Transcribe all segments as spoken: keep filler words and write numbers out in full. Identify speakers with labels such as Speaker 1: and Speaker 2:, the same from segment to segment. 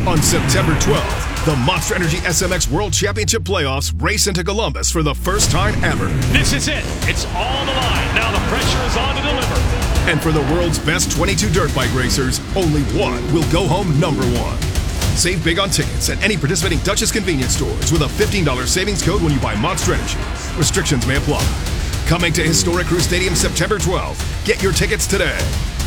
Speaker 1: On September twelfth, the Monster Energy S M X World Championship Playoffs race into Columbus for the first time ever.
Speaker 2: This is it. It's all the line. Now the pressure is on to deliver.
Speaker 1: And for the world's best twenty-two dirt bike racers, only one will go home number one. Save big on tickets at any participating Duchess convenience stores with a fifteen dollars savings code when you buy Monster Energy. Restrictions may apply. Coming to Historic Crew Stadium September twelfth. Get your tickets today.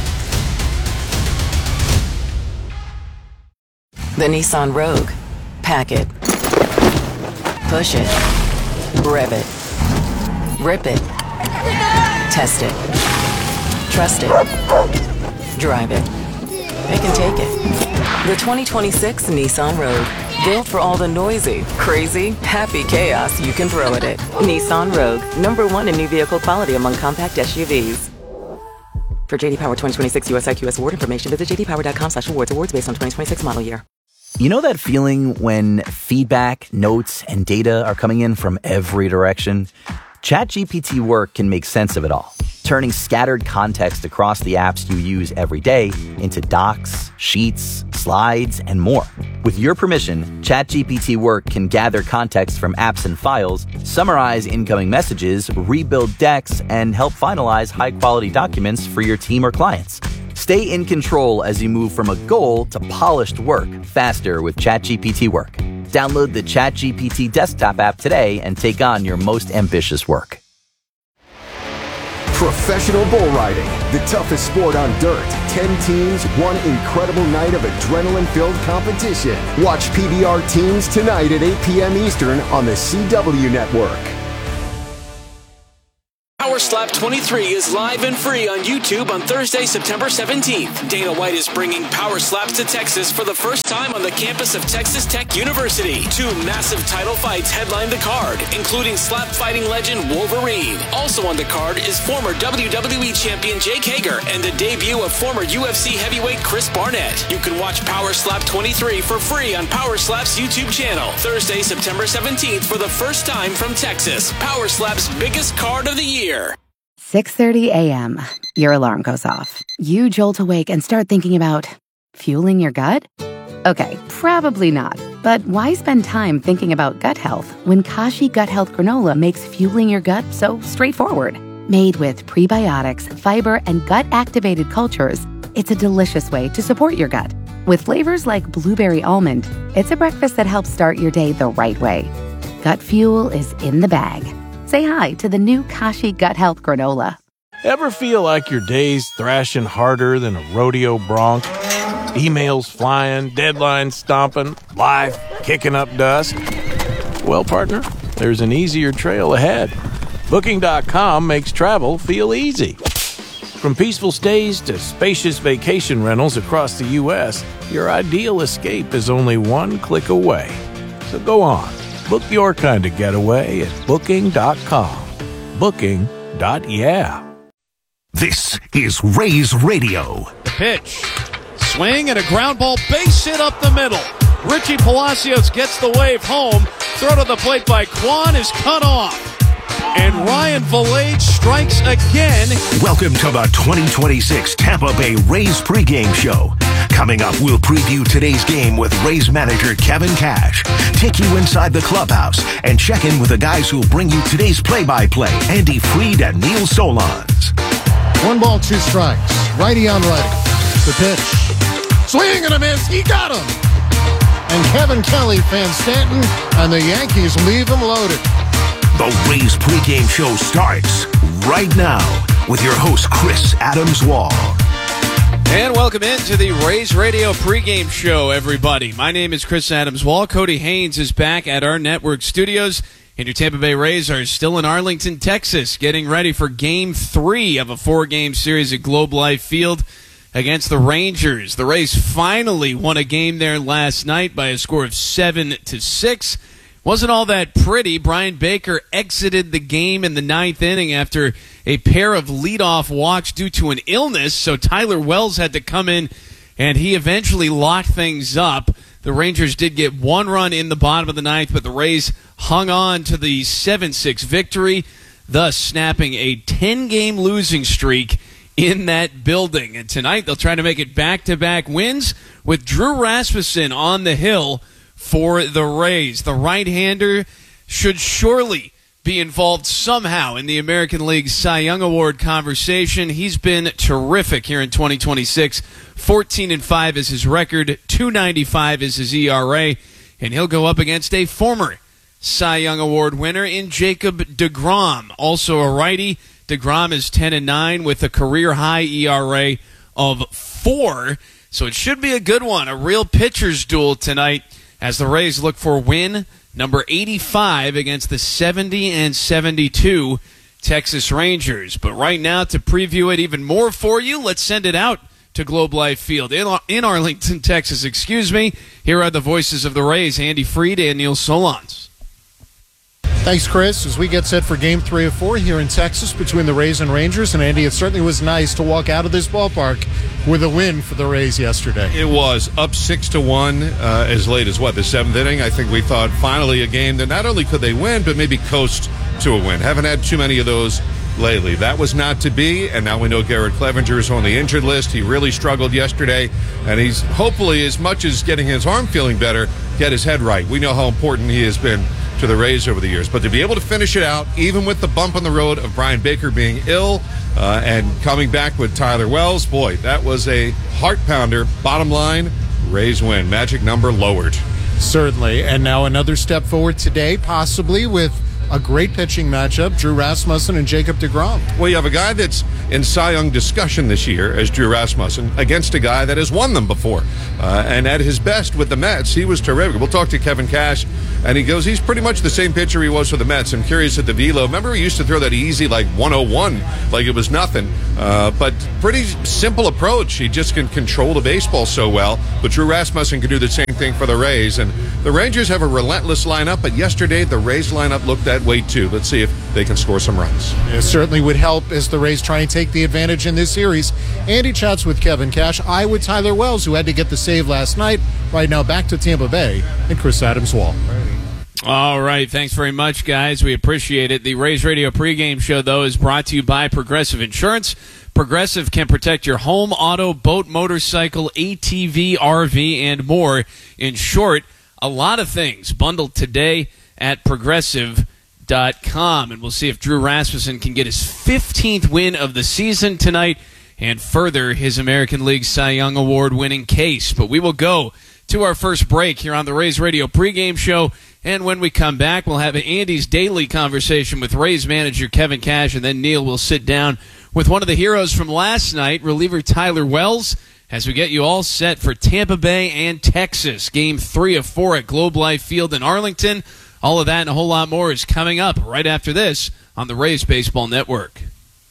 Speaker 3: The Nissan Rogue. Pack it. Push it. Rev it. Rip it. Test it. Trust it. Drive it. It can take it. The twenty twenty-six Nissan Rogue. Built for all the noisy, crazy, happy chaos you can throw at it. Nissan Rogue. Number one in new vehicle quality among compact S U Vs. For J D Power twenty twenty-six U S I Q S award information, visit j d power dot com slash awards. Awards based on twenty twenty-six model year.
Speaker 4: You know that feeling when feedback, notes, and data are coming in from every direction? ChatGPT Work can make sense of it all, turning scattered context across the apps you use every day into docs, sheets, slides, and more. With your permission, ChatGPT Work can gather context from apps and files, summarize incoming messages, rebuild decks, and help finalize high-quality documents for your team or clients. Stay in control as you move from a goal to polished work faster with ChatGPT Work. Download the ChatGPT desktop app today and take on your most ambitious work.
Speaker 5: Professional bull riding, the toughest sport on dirt. Ten teams, one incredible night of adrenaline-filled competition. Watch P B R Teams tonight at eight p.m. Eastern on the C W Network.
Speaker 6: Power Slap twenty-three is live and free on YouTube on Thursday, September seventeenth. Dana White is bringing Power Slaps to Texas for the first time on the campus of Texas Tech University. Two massive title fights headline the card, including slap fighting legend Wolverine. Also on the card is former W W E champion Jake Hager and the debut of former U F C heavyweight Chris Barnett. You can watch Power Slap twenty-three for free on Power Slap's YouTube channel. Thursday, September seventeenth for the first time from Texas. Power Slap's biggest card of the year.
Speaker 7: six thirty a.m. Your alarm goes off. You jolt awake and start thinking about fueling your gut? Okay, probably not. But why spend time thinking about gut health when Kashi Gut Health Granola makes fueling your gut so straightforward? Made with prebiotics, fiber, and gut-activated cultures, it's a delicious way to support your gut. With flavors like blueberry almond, it's a breakfast that helps start your day the right way. Gut fuel is in the bag. Say hi to the new Kashi Gut Health Granola.
Speaker 8: Ever feel like your day's thrashing harder than a rodeo bronc? Emails flying, deadlines stomping, life kicking up dust? Well, partner, there's an easier trail ahead. Booking dot com makes travel feel easy. From peaceful stays to spacious vacation rentals across the U S, your ideal escape is only one click away. So go on. Book your kind of getaway at Booking dot com. Booking. Yeah.
Speaker 9: This is Rays Radio.
Speaker 2: Pitch. Swing and a ground ball, base hit up the middle. Richie Palacios gets the wave home. Throw to the plate by Kwan is cut off. And Ryan Valade strikes again.
Speaker 9: Welcome to the twenty twenty-six Tampa Bay Rays pregame show. Coming up, we'll preview today's game with Rays manager Kevin Cash, take you inside the clubhouse, and check in with the guys who'll bring you today's play-by-play, Andy Freed and Neil Solondz.
Speaker 10: One ball, two strikes. Righty on righty. The pitch. Swing and a miss. He got him. And Kevin Kelly fans Stanton, and the Yankees leave him loaded.
Speaker 9: The Rays pregame show starts right now with your host, Chris Adams-Wall.
Speaker 11: And welcome into the Rays Radio pregame show, everybody. My name is Chris Adams-Wall. Cody Haynes is back at our network studios. And your Tampa Bay Rays are still in Arlington, Texas, getting ready for Game three of a four-game series at Globe Life Field against the Rangers. The Rays finally won a game there last night by a score of seven to six. Wasn't all that pretty. Brian Baker exited the game in the ninth inning after a pair of leadoff walks due to an illness, so Tyler Wells had to come in, and he eventually locked things up. The Rangers did get one run in the bottom of the ninth, but the Rays hung on to the seven six victory, thus snapping a ten-game losing streak in that building. And tonight they'll try to make it back-to-back wins with Drew Rasmussen on the hill for the Rays. The right-hander should surely be involved somehow in the American League Cy Young Award conversation. He's been terrific here in twenty twenty-six. fourteen and five is his record, two ninety-five is his E R A, and he'll go up against a former Cy Young Award winner in Jacob deGrom, also a righty. DeGrom is ten and nine with a career-high E R A of four, so it should be a good one, a real pitcher's duel tonight as the Rays look for win number eighty-five against the seventy and seventy-two Texas Rangers. But right now, to preview it even more for you, let's send it out to Globe Life Field in, in Arlington, Texas. Excuse me. Here are the voices of the Rays, Andy Freed and Neil Solondz.
Speaker 10: Thanks, Chris. As we get set for game three of four here in Texas between the Rays and Rangers, and Andy, it certainly was nice to walk out of this ballpark with a win for the Rays yesterday.
Speaker 12: It was up six to one uh, as late as what, the seventh inning. I think we thought finally a game that not only could they win, but maybe coast to a win. Haven't had too many of those lately. That was not to be, and now we know Garrett Clevenger is on the injured list. He really struggled yesterday, and he's hopefully, as much as getting his arm feeling better, get his head right. We know how important he has been to the Rays over the years, but to be able to finish it out, even with the bump on the road of Brian Baker being ill uh, and coming back with Tyler Wells, boy, that was a heart pounder. Bottom line, Rays win. Magic number lowered.
Speaker 10: Certainly, and now another step forward today, possibly with a great pitching matchup, Drew Rasmussen and Jacob deGrom.
Speaker 12: Well, you have a guy that's in Cy Young discussion this year as Drew Rasmussen against a guy that has won them before. Uh, and at his best with the Mets, he was terrific. We'll talk to Kevin Cash, and he goes, he's pretty much the same pitcher he was for the Mets. I'm curious at the velo. Remember, he used to throw that easy, like one oh one, like it was nothing. Uh, but pretty simple approach. He just can control the baseball so well. But Drew Rasmussen can do the same thing for the Rays. And the Rangers have a relentless lineup, but yesterday the Rays lineup looked that way too. Let's see if they can score some runs.
Speaker 10: It certainly would help as the Rays try and take the advantage in this series. Andy chats with Kevin Cash. I with Tyler Wells, who had to get the save last night. Right now back to Tampa Bay and Chris Adams-Wall.
Speaker 11: All right, thanks very much, guys. We appreciate it. The Rays Radio pregame show, though, is brought to you by Progressive Insurance. Progressive can protect your home, auto, boat, motorcycle, A T V, R V, and more. In short, a lot of things bundled today at Progressive dot com. And we'll see if Drew Rasmussen can get his fifteenth win of the season tonight and further his American League Cy Young Award winning case. But we will go to our first break here on the Rays Radio pregame show. And when we come back, we'll have Andy's daily conversation with Rays manager Kevin Cash, and then Neil will sit down with one of the heroes from last night, reliever Tyler Wells, as we get you all set for Tampa Bay and Texas, game three of four at Globe Life Field in Arlington. All of that and a whole lot more is coming up right after this on the Rays Baseball Network.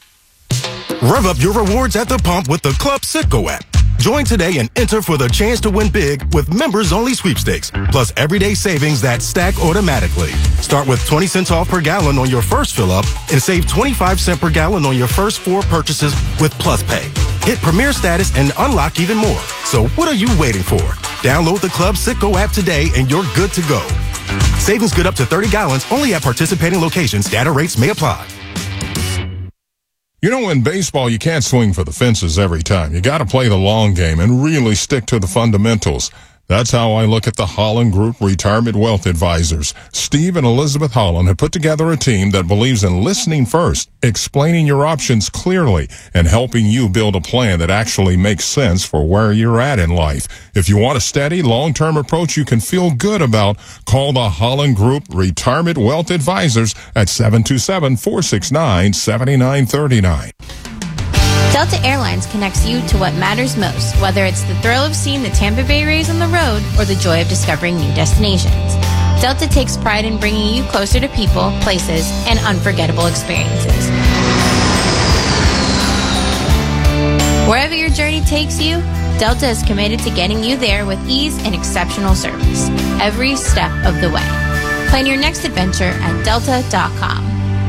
Speaker 9: Rev up your rewards at the pump with the Club Citgo app. Join today and enter for the chance to win big with members-only sweepstakes, plus everyday savings that stack automatically. Start with twenty cents off per gallon on your first fill-up and save twenty-five cents per gallon on your first four purchases with Plus Pay. Hit Premier status and unlock even more. So what are you waiting for? Download the Club Citgo app today and you're good to go. Savings good up to thirty gallons only at participating locations. Data rates may apply.
Speaker 13: You know, in baseball, you can't swing for the fences every time. You got to play the long game and really stick to the fundamentals. That's how I look at the Holland Group Retirement Wealth Advisors. Steve and Elizabeth Holland have put together a team that believes in listening first, explaining your options clearly, and helping you build a plan that actually makes sense for where you're at in life. If you want a steady, long-term approach you can feel good about, call the Holland Group Retirement Wealth Advisors at seven two seven, four six nine, seven nine three nine.
Speaker 14: Delta Airlines connects you to what matters most, whether it's the thrill of seeing the Tampa Bay Rays on the road or the joy of discovering new destinations. Delta takes pride in bringing you closer to people, places, and unforgettable experiences. Wherever your journey takes you, Delta is committed to getting you there with ease and exceptional service, every step of the way. Plan your next adventure at delta dot com.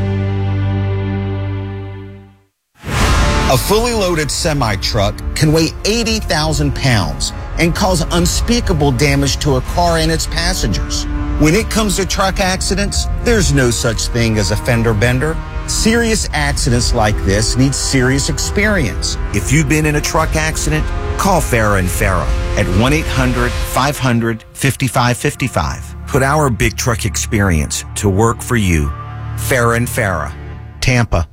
Speaker 15: A fully loaded semi-truck can weigh eighty thousand pounds and cause unspeakable damage to a car and its passengers. When it comes to truck accidents, there's no such thing as a fender bender. Serious accidents like this need serious experience.
Speaker 9: If you've been in a truck accident, call Farah and Farah at one eight hundred five hundred fifty-five fifty-five. Put our big truck experience to work for you. Farah and Farah, Tampa.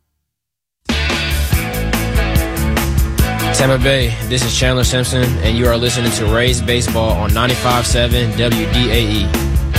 Speaker 16: Tampa Bay, this is Chandler Simpson, and you are listening to Rays Baseball on ninety-five point seven W D A E.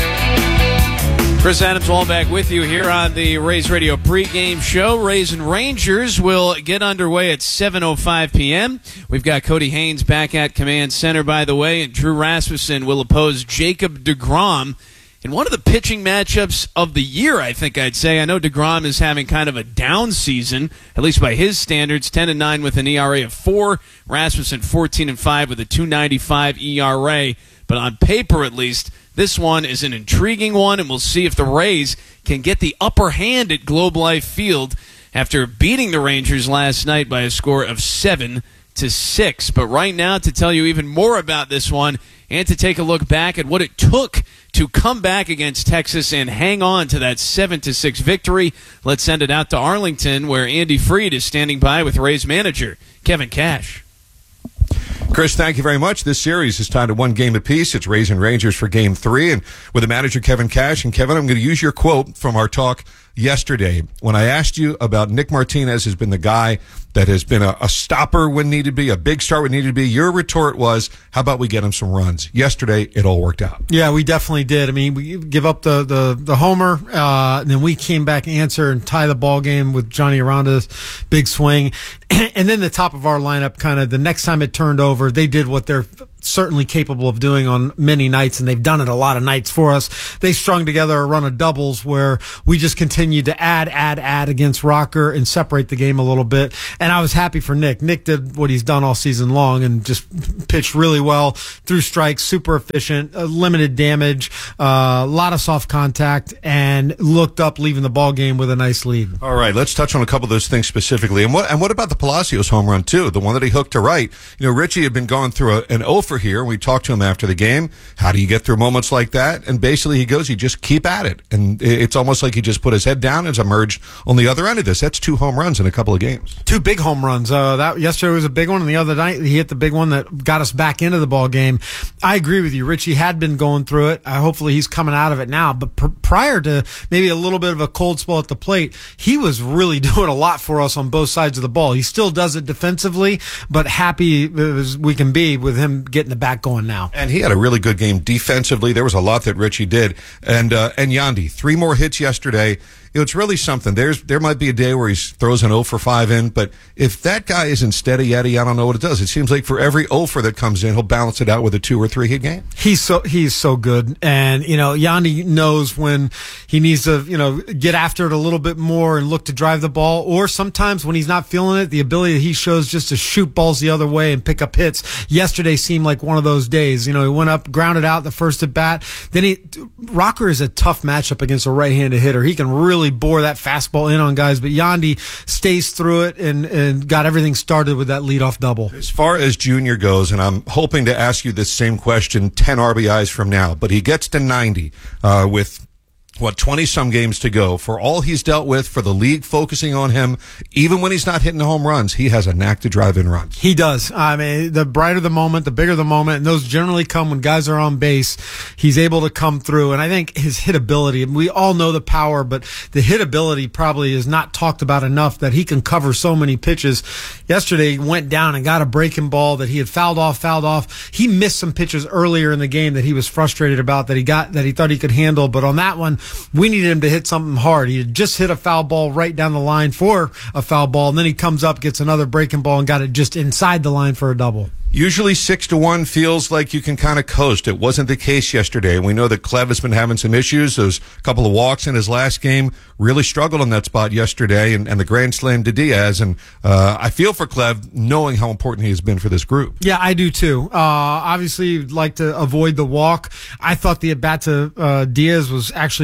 Speaker 11: Chris Adams, all back with you here on the Rays Radio pregame show. Rays and Rangers will get underway at seven oh five p.m. We've got Cody Haynes back at command center, by the way, and Drew Rasmussen will oppose Jacob deGrom in one of the pitching matchups of the year, I think I'd say. I know deGrom is having kind of a down season, at least by his standards, ten and nine with an E R A of four. Rasmussen fourteen and five with a two ninety-five E R A. But on paper, at least, this one is an intriguing one, and we'll see if the Rays can get the upper hand at Globe Life Field after beating the Rangers last night by a score of seven to six. But right now, to tell you even more about this one and to take a look back at what it took to come back against Texas and hang on to that seven to six victory, let's send it out to Arlington, where Andy Freed is standing by with Rays manager Kevin Cash.
Speaker 12: Chris, thank you very much. This series is tied to one game apiece. It's Rays and Rangers for game three, and with the manager Kevin Cash. And Kevin, I'm going to use your quote from our talk yesterday when I asked you about Nick Martinez has been the guy that has been a, a stopper when needed to be, a big start when needed to be. Your retort was, how about we get him some runs? Yesterday, it all worked out.
Speaker 17: Yeah, we definitely did. I mean, we give up the, the, the homer, uh, and then we came back and answer and tie the ball game with Johnny Aranda's big swing. And then the top of our lineup, kind of the next time it turned over, they did what they're certainly capable of doing on many nights, and they've done it a lot of nights for us. They strung together a run of doubles where we just continued to add, add, add against Rocker and separate the game a little bit. And I was happy for Nick. Nick did what he's done all season long and just pitched really well, threw strikes, super efficient, uh, limited damage, a uh, lot of soft contact, and looked up leaving the ball game with a nice lead.
Speaker 12: All right, let's touch on a couple of those things specifically. And what and what about the Palacios home run, too, the one that he hooked to right? You know, Richie had been going through a, an oh for here. We talked to him after the game. How do you get through moments like that? And basically he goes, you just keep at it. And it's almost like he just put his head down and has emerged on the other end of this. That's two home runs in a couple of games.
Speaker 17: Two big home runs. Uh, that yesterday was a big one, and the other night he hit the big one that got us back into the ball game. I agree with you. Richie had been going through it. Uh, hopefully he's coming out of it now. But pr- prior to maybe a little bit of a cold spell at the plate, he was really doing a lot for us on both sides of the ball. He still does it defensively, but happy as we can be with him getting the back going now.
Speaker 12: And he had a really good game defensively. There was a lot that Richie did. And uh, and Yandy, three more hits yesterday. You know, it's really something. There's there might be a day where he throws an oh for five in, but if that guy isn't steady Yeti, I don't know what it does. It seems like for every oh for that comes in, he'll balance it out with a two or three hit game.
Speaker 17: He's so he's so good, and you know, Yandy knows when he needs to, you know, get after it a little bit more and look to drive the ball, or sometimes when he's not feeling it, the ability that he shows just to shoot balls the other way and pick up hits. Yesterday seemed like one of those days. You know, he went up, grounded out the first at bat. Then he Rocker is a tough matchup against a right-handed hitter. He can really bore that fastball in on guys, but Yandy stays through it and, and got everything started with that leadoff double.
Speaker 12: As far as Junior goes, and I'm hoping to ask you this same question ten R B Is from now, but he gets to ninety uh, with what, twenty-some games to go. For all he's dealt with, for the league focusing on him, even when he's not hitting home runs, he has a knack to drive in runs.
Speaker 17: He does. I mean, the brighter the moment, the bigger the moment, and those generally come when guys are on base. He's able to come through, and I think his hitability, we all know the power, but the hitability probably is not talked about enough, that he can cover so many pitches. Yesterday, he went down and got a breaking ball that he had fouled off, fouled off. He missed some pitches earlier in the game that he was frustrated about, that he got, that he thought he could handle, but on that one, we needed him to hit something hard. He had just hit a foul ball right down the line for a foul ball, and then he comes up, gets another breaking ball, and got it just inside the line for a double.
Speaker 12: Usually six to one feels like you can kind of coast. It wasn't the case yesterday. And we know that Clev has been having some issues. Those couple of walks in his last game really struggled on that spot yesterday, and, and the grand slam to Diaz. And uh, I feel for Clev, knowing how important he has been for this group.
Speaker 17: Yeah, I do too. Uh, obviously, you'd like to avoid the walk. I thought the at bat to uh, Diaz was actually a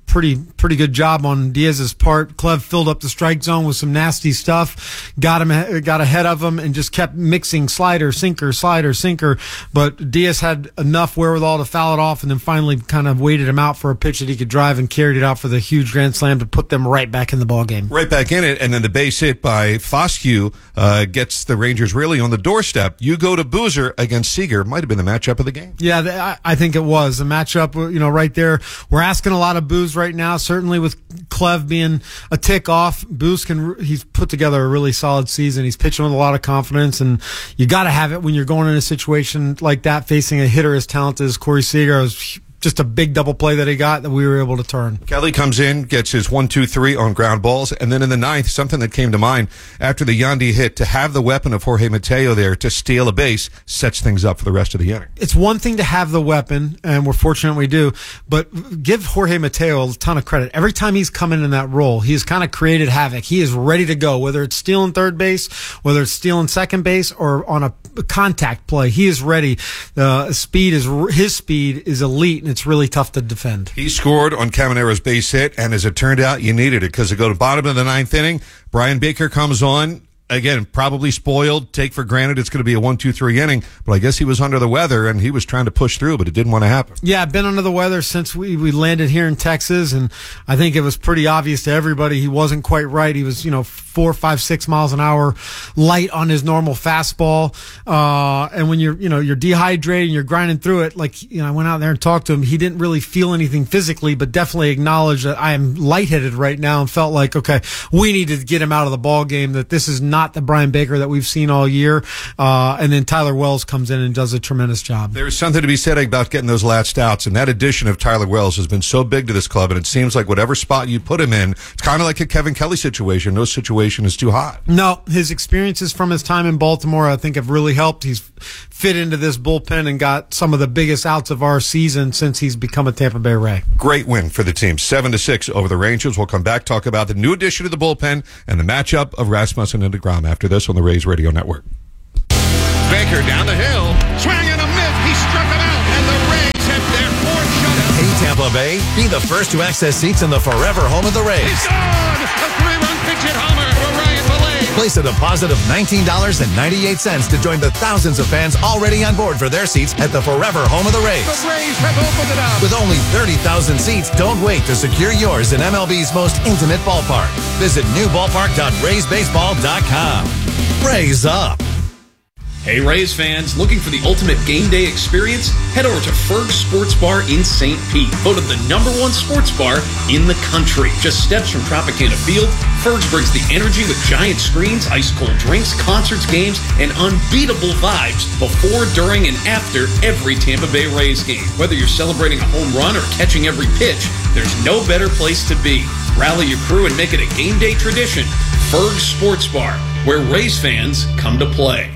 Speaker 17: pretty pretty good job on Diaz's part. Clev filled up the strike zone with some nasty stuff, got him got ahead of him, and just kept mixing slider, sinker, slider, sinker. But Diaz had enough wherewithal to foul it off, and then finally kind of waited him out for a pitch that he could drive and carried it out for the huge grand slam to put them right back in the ball game.
Speaker 12: Right back in it, and then the base hit by Foscue uh, gets the Rangers really on the doorstep. You go to Boozer against Seager. Might have been the matchup of the game.
Speaker 17: Yeah, the, I, I think it was the matchup. You know, right there, we're asking a lot of Booze right now. Certainly with Clev being a tick off, Booze can. He's put together a really solid season. He's pitching with a lot of confidence, and you got to have it when you're going in a situation like that, facing a hitter as talented as Corey Seager. It was just a big double play that he got that we were able to turn.
Speaker 12: Kelly comes in, gets his one, two, three on ground balls, and then in the ninth, something that came to mind after the Yandy hit, to have the weapon of Jorge Mateo there to steal a base sets things up for the rest of the inning.
Speaker 17: It's one thing to have the weapon, and we're fortunate we do, but give Jorge Mateo a ton of credit. Every time he's come in in that role, he's kind of created havoc. He is ready to go, whether it's stealing third base, whether it's stealing second base, or on a contact play. He is ready. Uh, speed is his speed is elite, and it's really tough to defend.
Speaker 12: He scored on Caminera's base hit, and as it turned out, you needed it because to go to bottom of the ninth inning, Brian Baker comes on. Again, probably spoiled, take for granted it's going to be a one, two, three inning, but I guess he was under the weather and he was trying to push through, but it didn't want to happen.
Speaker 17: Yeah, I've been under the weather since we, we landed here in Texas, and I think it was pretty obvious to everybody he wasn't quite right. He was, you know, four, five, six miles an hour light on his normal fastball. Uh, and when you're, you know, you're dehydrated and you're grinding through it, like, you know, I went out there and talked to him. He didn't really feel anything physically, but definitely acknowledged that I am lightheaded right now and felt like, okay, we need to get him out of the ball game, that this is not the Brian Baker that we've seen all year. Uh, and then Tyler Wells comes in and does a tremendous job.
Speaker 12: There's something to be said about getting those latched outs, and that addition of Tyler Wells has been so big to this club, and it seems like whatever spot you put him in, it's kind of like a Kevin Kelly situation. No situation is too hot.
Speaker 17: No, his experiences from his time in Baltimore, I think, have really helped. He's fit into this bullpen and got some of the biggest outs of our season since he's become a Tampa Bay Ray.
Speaker 12: Great win for the team, seven to six over the Rangers. We'll come back, talk about the new addition to the bullpen and the matchup of Rasmussen and DeGrom after this on the Rays Radio Network.
Speaker 18: Baker down the hill, swing and a miss. He struck him out, and the Rays have their fourth shutout.
Speaker 19: Hey, Tampa Bay, be the first to access seats in the forever home of the Rays.
Speaker 18: He's gone! A three-run pitch hit homer for Ryan Vallee.
Speaker 19: Place a deposit of nineteen dollars and ninety-eight cents to join the thousands of fans already on board for their seats at the forever home of the Rays.
Speaker 18: The Rays have opened it up.
Speaker 19: With only thirty thousand seats, don't wait to secure yours in M L B's most intimate ballpark. Visit new ballpark dot rays baseball dot com. Rays up.
Speaker 20: Hey Rays fans, looking for the ultimate game day experience? Head over to Ferg's Sports Bar in Saint Pete, voted the number one sports bar in the country. Just steps from Tropicana Field, Ferg's brings the energy with giant screens, ice cold drinks, concerts, games, and unbeatable vibes before, during, and after every Tampa Bay Rays game. Whether you're celebrating a home run or catching every pitch, there's no better place to be. Rally your crew and make it a game day tradition. Ferg's Sports Bar, where Rays fans come to play.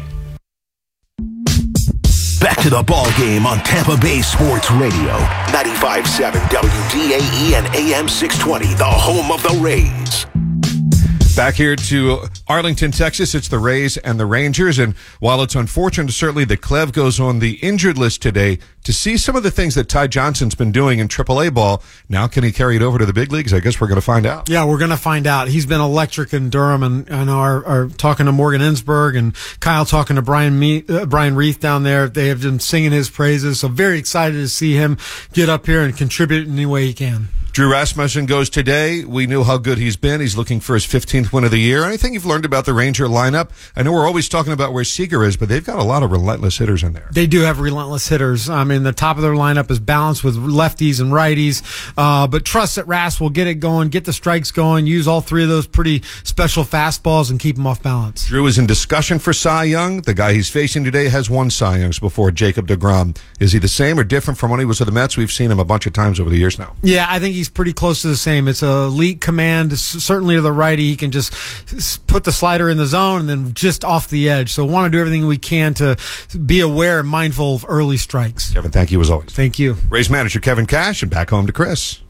Speaker 9: Back to the ball game on Tampa Bay Sports Radio, ninety-five point seven W D A E and A M six twenty, the home of the Rays.
Speaker 12: Back here to Arlington, Texas, it's the Rays and the Rangers, and while it's unfortunate certainly that Clev goes on the injured list today, to see some of the things that Ty Johnson's been doing in triple A ball, now can he carry it over to the big leagues? I guess we're going to find out.
Speaker 17: Yeah, we're going to find out. He's been electric in Durham, and, and our, our talking to Morgan Ensberg and Kyle talking to Brian Me, uh, Brian Reith down there. They have been singing his praises, so very excited to see him get up here and contribute in any way he can.
Speaker 12: Drew Rasmussen goes today. We knew how good he's been. He's looking for his fifteenth win of the year. Anything you've learned about the Ranger lineup? I know we're always talking about where Seager is, but they've got a lot of relentless hitters in there.
Speaker 17: They do have relentless hitters. I mean, the top of their lineup is balanced with lefties and righties. Uh, but trust that Ras will get it going, get the strikes going, use all three of those pretty special fastballs and keep them off balance.
Speaker 12: Drew is in discussion for Cy Young. The guy he's facing today has won Cy Youngs before, Jacob deGrom. Is he the same or different from when he was with the Mets? We've seen him a bunch of times over the years now.
Speaker 17: Yeah, I think he's pretty close to the same. It's a elite command. Certainly to the righty, he can just put the slider in the zone and then just off the edge. So want to do everything we can to be aware and mindful of early strikes.
Speaker 12: Kevin, thank you as always.
Speaker 17: Thank you.
Speaker 12: Rays manager Kevin Cash, and back home to Chris.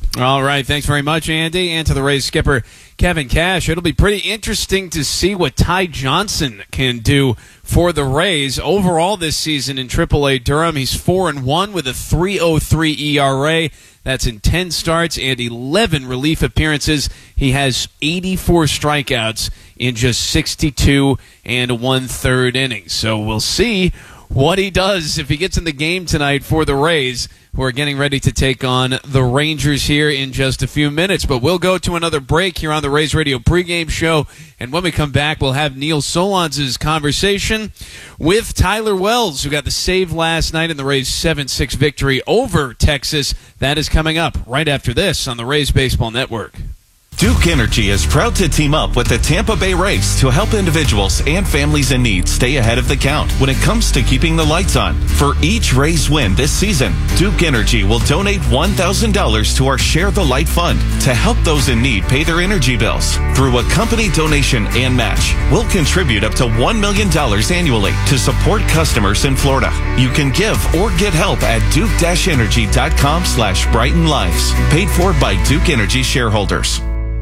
Speaker 11: All right. Thanks very much, Andy. And to the Rays skipper, Kevin Cash. It'll be pretty interesting to see what Ty Johnson can do for the Rays. Overall this season in triple A Durham, he's four and one with a three oh three E R A. That's in ten starts and eleven relief appearances. He has eighty-four strikeouts in just sixty-two and one-third innings. So we'll see what he does if he gets in the game tonight for the Rays, who are getting ready to take on the Rangers here in just a few minutes. But we'll go to another break here on the Rays Radio pregame show, and when we come back, we'll have Neil Solondz' conversation with Tyler Wells, who got the save last night in the Rays seven six victory over Texas. That is coming up right after this on the Rays Baseball Network.
Speaker 21: Duke Energy is proud to team up with the Tampa Bay Rays to help individuals and families in need stay ahead of the count when it comes to keeping the lights on. For each Rays win this season, Duke Energy will donate one thousand dollars to our Share the Light Fund to help those in need pay their energy bills. Through a company donation and match, we'll contribute up to one million dollars annually to support customers in Florida. You can give or get help at duke-energy.com slash brighten lives. Paid for by Duke Energy shareholders.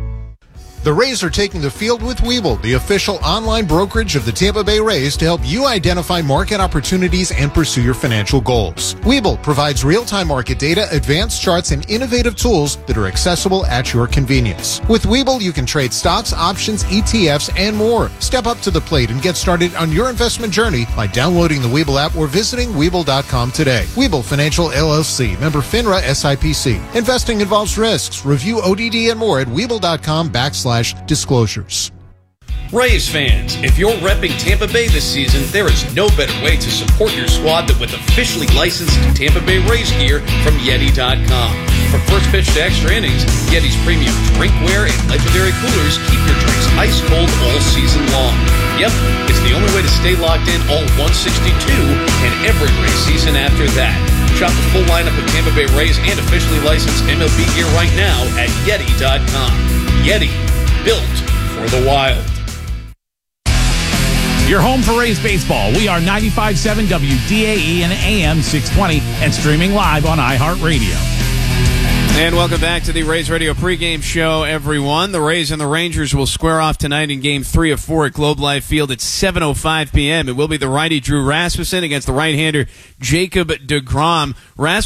Speaker 10: The Rays are taking the field with Webull, the official online brokerage of the Tampa Bay Rays, to help you identify market opportunities and pursue your financial goals. Webull provides real-time market data, advanced charts, and innovative tools that are accessible at your convenience. With Webull, you can trade stocks, options, E T Fs, and more. Step up to the plate and get started on your investment journey by downloading the Webull app or visiting Webull dot com today. Webull Financial L L C, member FINRA S I P C. Investing involves risks. Review O D D and more at Webull dot com backslash disclosures.
Speaker 20: Rays fans, if you're repping Tampa Bay this season, there is no better way to support your squad than with officially licensed Tampa Bay Rays gear from Yeti dot com. From first pitch to extra innings, Yeti's premium drinkware and legendary coolers keep your drinks ice cold all season long. Yep, it's the only way to stay locked in all one sixty-two and every Rays season after that. Shop the full lineup of Tampa Bay Rays and officially licensed M L B gear right now at Yeti dot com. Yeti, built for the wild.
Speaker 22: Your home for Rays baseball. We are ninety-five point seven W D A E and A M six twenty and streaming live on iHeartRadio.
Speaker 11: And welcome back to the Rays Radio pregame show, everyone. The Rays and the Rangers will square off tonight in Game three of four at Globe Life Field at seven oh five p.m. It will be the righty Drew Rasmussen against the right-hander Jacob deGrom. Rasmussen